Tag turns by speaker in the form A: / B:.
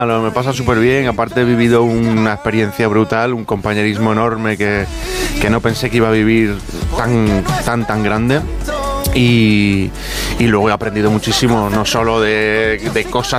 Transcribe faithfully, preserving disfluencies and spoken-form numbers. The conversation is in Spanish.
A: Me pasa súper bien, aparte he vivido una experiencia brutal, un compañerismo enorme que, que no pensé que iba a vivir tan, tan, tan grande. Y, y luego he aprendido muchísimo, no solo de, de cosas